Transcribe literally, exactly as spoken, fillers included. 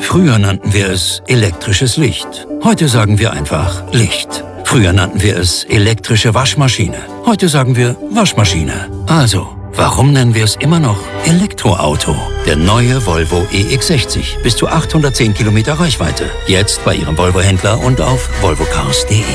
Früher nannten wir es elektrisches Licht. Heute sagen wir einfach Licht. Früher nannten wir es elektrische Waschmaschine. Heute sagen wir Waschmaschine. Also, warum nennen wir es immer noch Elektroauto? Der neue Volvo E X sechzig. Bis zu achthundertzehn Kilometer Reichweite. Jetzt bei Ihrem Volvo-Händler und auf volvocars punkt de.